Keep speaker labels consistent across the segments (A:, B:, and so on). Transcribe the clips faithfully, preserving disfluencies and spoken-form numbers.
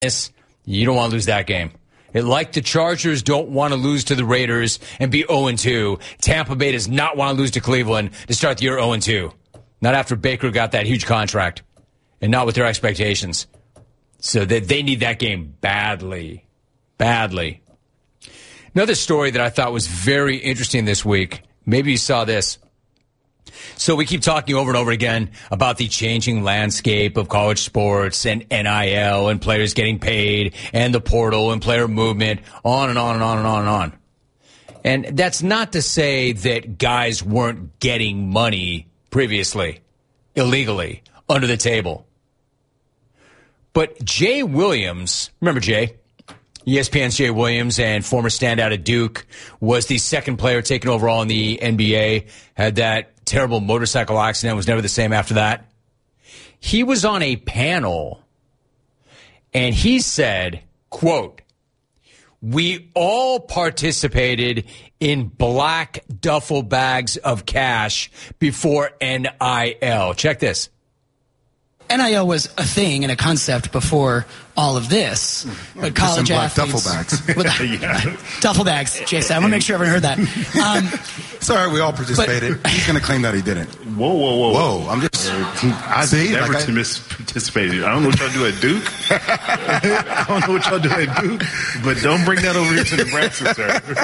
A: You don't want to lose that game. It, like the Chargers don't want to lose to the Raiders and be oh and two, Tampa Bay does not want to lose to Cleveland to start the year oh and two. Not after Baker got that huge contract and not with their expectations. So they, they need that game badly, badly. Another story that I thought was very interesting this week. Maybe you saw this. So we keep talking over and over again about the changing landscape of college sports and N I L and players getting paid and the portal and player movement, on and on and on and on and on. And that's not to say that guys weren't getting money previously, illegally, under the table. But Jay Williams, remember Jay? E S P N's Jay Williams and former standout at Duke, was the second player taken overall in the N B A, had that terrible motorcycle accident, was never the same after that. He was on a panel, and he said, quote, "We all participated in black duffel bags of cash before N I L." Check this.
B: N I L was a thing and a concept before all of this. But college
C: some black
B: athletes,
C: duffel bags.
B: with, yeah. Duffel bags, Jason. I want to make sure everyone heard that. Um,
C: it's all right. We all participated. But, he's going to claim that he didn't.
D: Whoa, whoa, whoa.
C: Whoa. I'm just.
D: I
C: see,
D: never
C: like I,
D: participated. I don't know what y'all do at Duke. I don't know what y'all do at Duke. But don't bring that over here to Nebraska,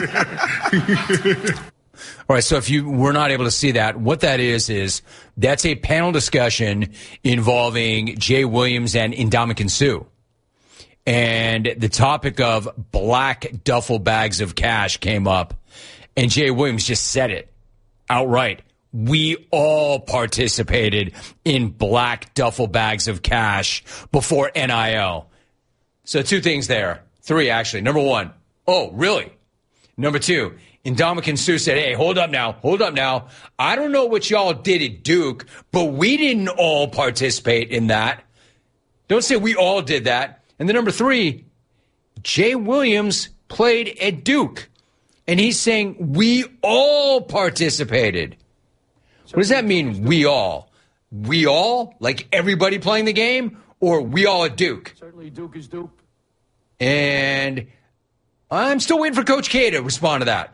D: sir.
A: All right, so if you were not able to see that, what that is, is that's a panel discussion involving Jay Williams and Ndamukong Suh. And the topic of black duffel bags of cash came up, and Jay Williams just said it outright. We all participated in black duffel bags of cash before N I L. So two things there. Three, actually. Number one, oh, really? Number two, Ndamukong Suh said, hey, hold up now, hold up now. I don't know what y'all did at Duke, but we didn't all participate in that. Don't say we all did that. And then number three, Jay Williams played at Duke, and he's saying we all participated. What does that mean, we all? We all? Like everybody playing the game? Or we all at Duke?
E: Certainly Duke is Duke.
A: And I'm still waiting for Coach K to respond to that.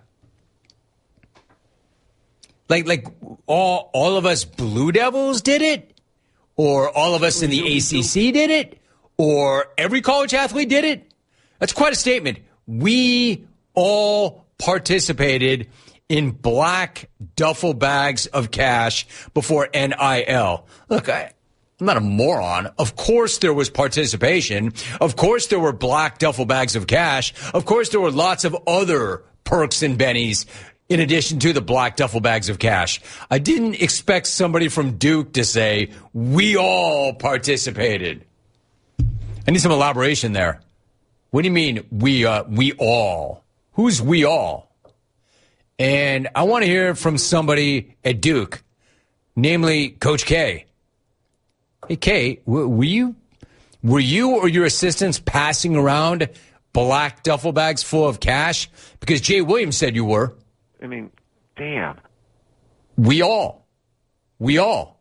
A: Like, like all, all of us Blue Devils did it? Or all of us in the A C C did it? Or every college athlete did it? That's quite a statement. We all participated in black duffel bags of cash before N I L. Look, I, I'm not a moron. Of course there was participation. Of course there were black duffel bags of cash. Of course there were lots of other perks and bennies in addition to the black duffel bags of cash. I didn't expect somebody from Duke to say, we all participated. I need some elaboration there. What do you mean, we uh, we all? Who's we all? And I want to hear from somebody at Duke, namely Coach K. Hey, K, were you, were you or your assistants passing around black duffel bags full of cash? Because Jay Williams said you were.
F: I mean, damn.
A: We all. We all.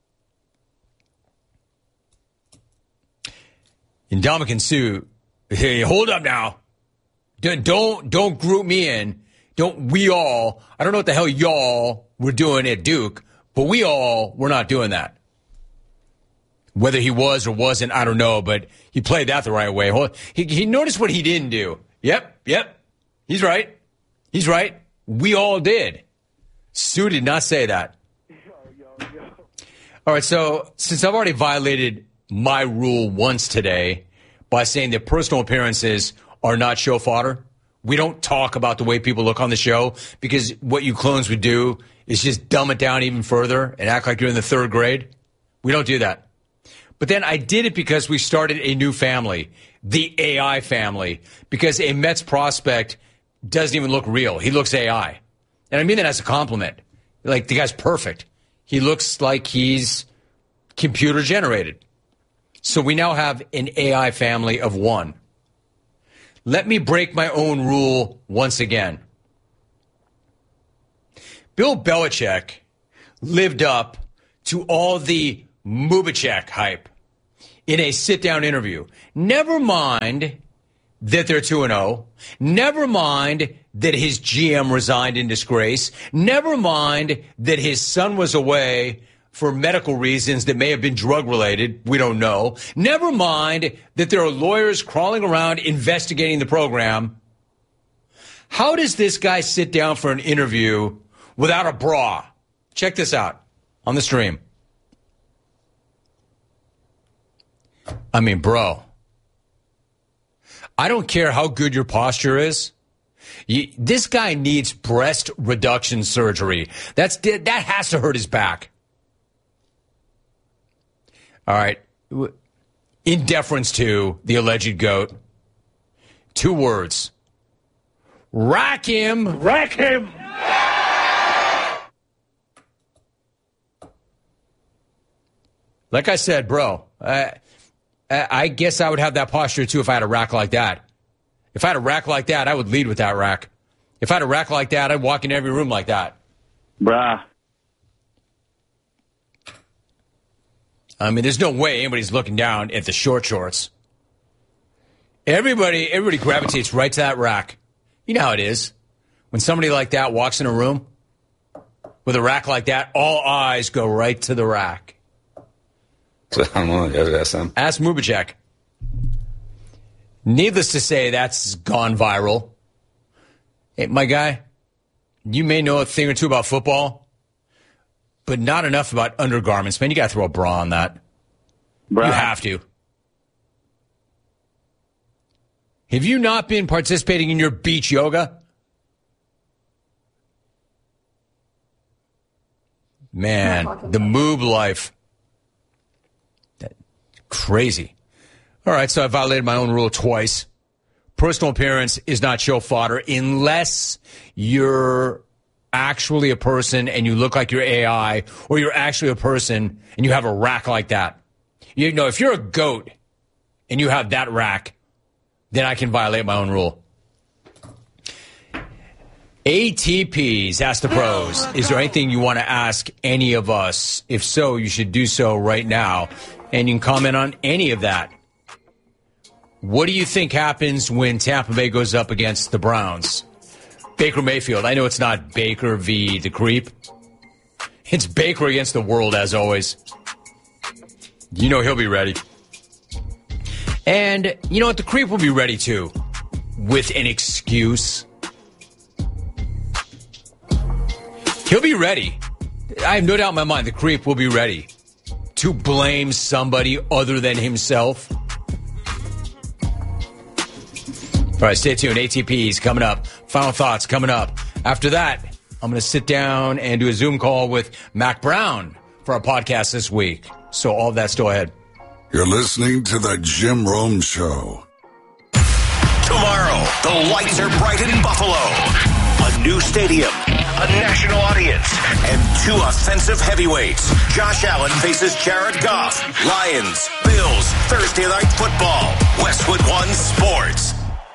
A: Ndamukong Suh, hey, hold up now. Don't, don't, don't group me in. Don't we all. I don't know what the hell y'all were doing at Duke, but we all were not doing that. Whether he was or wasn't, I don't know, but he played that the right way. He, he noticed what he didn't do. Yep, yep. He's right. He's right. We all did. Suh did not say that. All right, so since I've already violated my rule once today by saying that personal appearances are not show fodder, we don't talk about the way people look on the show, because what you clones would do is just dumb it down even further and act like you're in the third grade. We don't do that. But then I did it because we started a new family, the A I family, because a Mets prospect doesn't even look real. He looks A I. And I mean that as a compliment. Like, the guy's perfect. He looks like he's computer generated. So we now have an A I family of one. Let me break my own rule once again. Bill Belichick lived up to all the Mubachek hype in a sit-down interview. Never mind that they're two and oh. Never mind that his G M resigned in disgrace. Never mind that his son was away for medical reasons that may have been drug-related. We don't know. Never mind that there are lawyers crawling around investigating the program. How does this guy sit down for an interview without a bra? Check this out on the stream. I mean, bro, I don't care how good your posture is. You, this guy needs breast reduction surgery. That's that has to hurt his back. All right. In deference to the alleged GOAT, two words. Rack him.
F: Rack him.
A: Like I said, bro, uh, I guess I would have that posture too if I had a rack like that. If I had a rack like that, I would lead with that rack. If I had a rack like that, I'd walk in every room like that.
F: Bruh.
A: I mean, there's no way anybody's looking down at the short shorts. Everybody, everybody gravitates right to that rack. You know how it is. When somebody like that walks in a room with a rack like that, all eyes go right to the rack.
E: I don't know. Ask him.
A: Ask Mubacek. Needless to say, that's gone viral. Hey, my guy, you may know a thing or two about football, but not enough about undergarments. Man, you got to throw a bra on that. Bruh. You have to. Have you not been participating in your beach yoga? Man, the moob life. Crazy. All right, so I violated my own rule twice. Personal appearance is not show fodder unless you're actually a person and you look like you're A I, or you're actually a person and you have a rack like that. You know, if you're a goat and you have that rack, then I can violate my own rule. A T Ps, ask the pros. Is there anything you want to ask any of us? If so, you should do so right now. And you can comment on any of that. What do you think happens when Tampa Bay goes up against the Browns? Baker Mayfield. I know it's not Baker v. the Creep. It's Baker against the world, as always. You know he'll be ready. And you know what? The Creep will be ready, too. With an excuse. He'll be ready. I have no doubt in my mind the Creep will be ready to blame somebody other than himself. All right, stay tuned. A T Ps coming up. Final thoughts coming up. After that, I'm going to sit down and do a Zoom call with Mac Brown for our podcast this week. So all of that's still ahead.
G: You're listening to The Jim Rome Show.
H: Tomorrow, the lights are bright in Buffalo. A new stadium, a national audience, and two offensive heavyweights. Josh Allen faces Jared Goff. Lions, Bills, Thursday Night Football. Westwood One Sports.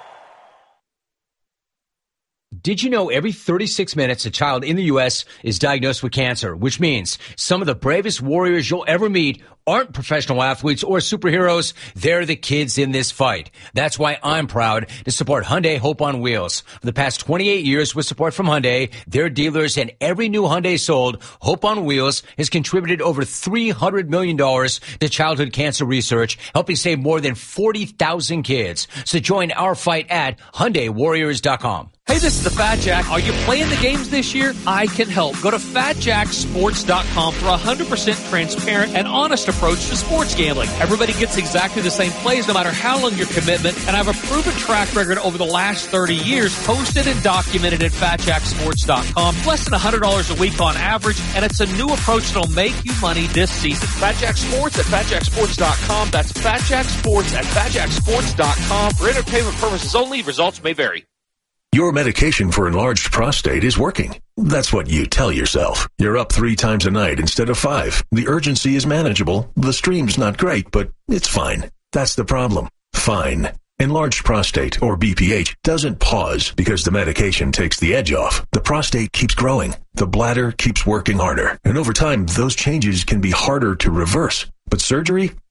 A: Did you know every thirty-six minutes a child in the U S is diagnosed with cancer, which means some of the bravest warriors you'll ever meet aren't professional athletes or superheroes. They're the kids in this fight. That's why I'm proud to support Hyundai Hope on Wheels. For the past twenty-eight years with support from Hyundai, their dealers, and every new Hyundai sold, Hope on Wheels has contributed over three hundred million dollars to childhood cancer research, helping save more than forty thousand kids. So join our fight at Hyundai Warriors dot com.
I: Hey, this is the Fat Jack. Are you playing the games this year? I can help. Go to Fat Jack Sports dot com for a one hundred percent transparent and honest approach to sports gambling. Everybody gets exactly the same plays no matter how long your commitment, and I have a proven track record over the last thirty years, posted and documented at Fat Jack Sports dot com. Less than one hundred dollars a week on average, and it's a new approach that'll make you money this season. Fat Jack Sports at Fat Jack Sports dot com. That's Fat Jack Sports at Fat Jack Sports dot com. For entertainment purposes only, results may vary.
J: Your medication for enlarged prostate is working. That's what you tell yourself. You're up three times a night instead of five. The urgency is manageable. The stream's not great, but it's fine. That's the problem. Fine. Enlarged prostate, or B P H, doesn't pause because the medication takes the edge off. The prostate keeps growing. The bladder keeps working harder. And over time, those changes can be harder to reverse. But surgery?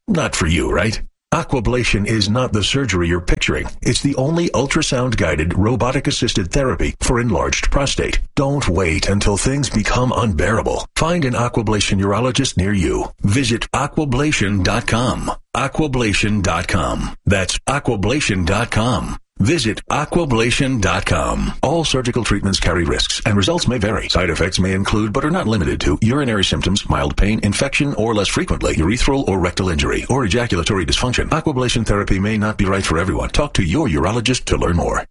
J: Not for you, right? Aquablation is not the surgery you're picturing. It's the only ultrasound-guided, robotic-assisted therapy for enlarged prostate. Don't wait until things become unbearable. Find an Aquablation urologist near you. Visit aquablation dot com. aquablation dot com. That's aquablation dot com. Visit aquablation dot com. All surgical treatments carry risks, and results may vary. Side effects may include, but are not limited to, urinary symptoms, mild pain, infection, or less frequently, urethral or rectal injury, or ejaculatory dysfunction. Aquablation therapy may not be right for everyone. Talk to your urologist to learn more.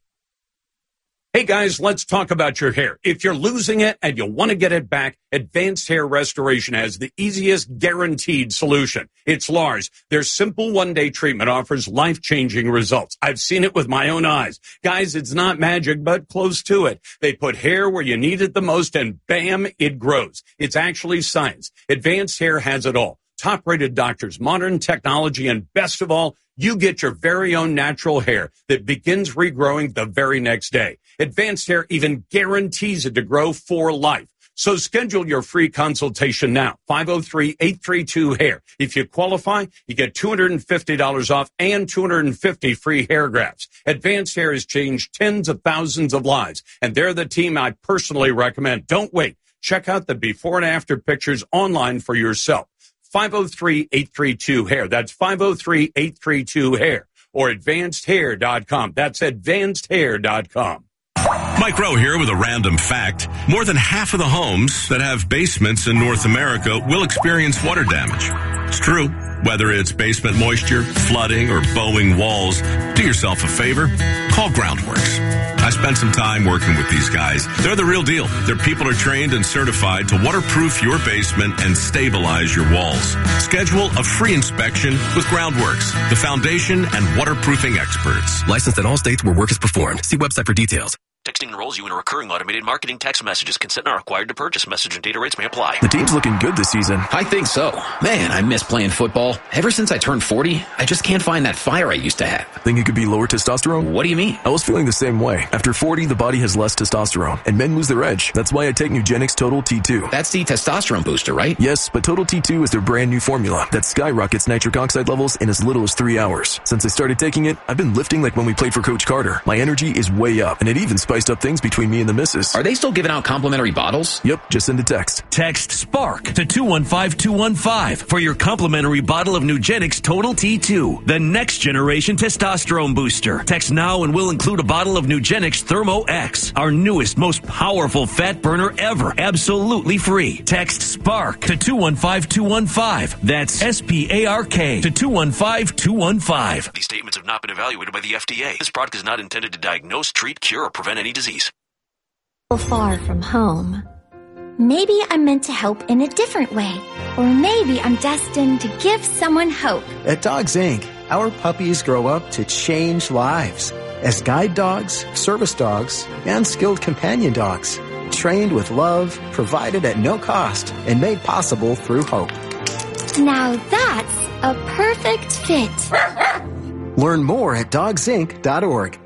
K: Hey guys, let's talk about your hair. If you're losing it and you want to get it back, Advanced Hair Restoration has the easiest guaranteed solution. It's Lars. Their simple one-day treatment offers life-changing results. I've seen it with my own eyes. Guys, it's not magic, but close to it. They put hair where you need it the most and bam, it grows. It's actually science. Advanced Hair has it all. Top-rated doctors, modern technology, and best of all, you get your very own natural hair that begins regrowing the very next day. Advanced Hair even guarantees it to grow for life. So schedule your free consultation now, five oh three, eight three two, hair. If you qualify, you get two hundred fifty dollars off and two hundred fifty free hair grafts. Advanced Hair has changed tens of thousands of lives, and they're the team I personally recommend. Don't wait. Check out the before and after pictures online for yourself. five oh three, eight three two, hair. That's five oh three, eight three two, hair. Or advanced hair dot com. That's advanced hair dot com.
L: Mike Rowe here with a random fact. More than half of the homes that have basements in North America will experience water damage. It's true. Whether it's basement moisture, flooding, or bowing walls, do yourself a favor. Call Groundworks. I spent some time working with these guys. They're the real deal. Their people are trained and certified to waterproof your basement and stabilize your walls. Schedule a free inspection with Groundworks, the foundation and waterproofing experts.
M: Licensed in all states where work is performed. See website for details.
N: Texting enrolls you in a recurring automated marketing text messages. Consent not required to purchase. Message and data rates may apply.
O: The team's looking good this season.
P: I think so. Man, I miss playing football. Ever since I turned forty, I just can't find that fire I used to have.
O: Think it could be lower testosterone?
P: What do you mean?
O: I was feeling the same way. After forty, the body has less testosterone, and men lose their edge. That's why I take Nugenix Total T two.
P: That's the testosterone booster, right?
O: Yes, but Total T two is their brand new formula that skyrockets nitric oxide levels in as little as three hours. Since I started taking it, I've been lifting like when we played for Coach Carter. My energy is way up, and it even spiced up things between me and the missus.
P: Are they still giving out complimentary bottles?
O: Yep, just send a text.
Q: Text SPARK to two one five two one five for your complimentary bottle of Nugenix Total T two, the next generation testosterone booster. Text now and we'll include a bottle of Nugenix Thermo X, our newest, most powerful fat burner ever, absolutely free. Text SPARK to two one five two one five. That's S P A R K to two one five two one five.
N: These statements have not been evaluated by the F D A. This product is not intended to diagnose, treat, cure, or prevent any disease.
R: Far from home. Maybe I'm meant to help in a different way, or maybe I'm destined to give someone hope.
S: At Dogs Incorporated, our puppies grow up to change lives as guide dogs, service dogs, and skilled companion dogs, trained with love, provided at no cost, and made possible through hope.
R: Now that's a perfect fit.
S: Learn more at dogs inc dot org.